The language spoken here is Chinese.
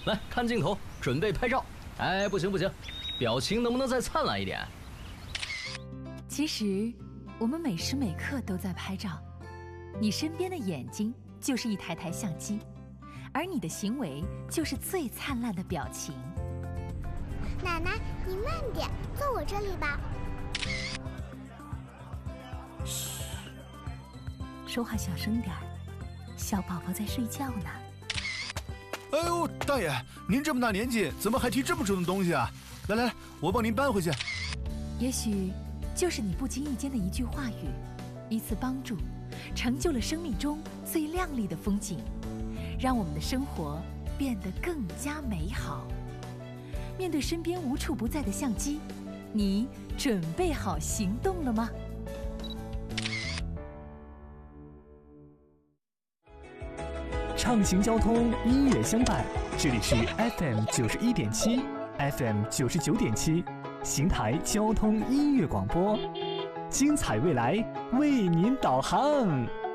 来看镜头，准备拍照。哎，不行不行，表情能不能再灿烂一点？ 其实，我们每时每刻都在拍照。你身边的眼睛就是一台台相机，而你的行为就是最灿烂的表情。 奶奶，你慢点，坐我这里吧。 嘘，说话小声点儿，小宝宝在睡觉呢。 哎呦，大爷，您这么大年纪，怎么还提这么重的东西啊？来来，我帮您搬回去。 也许就是你不经意间的一句话语，一次帮助，成就了生命中最亮丽的风景，让我们的生活变得更加美好。面对身边无处不在的相机，你准备好行动了吗？ 畅行交通，音乐相伴，这里是 FM 91.7 FM 99.7邢台交通音乐广播，精彩未来为您导航。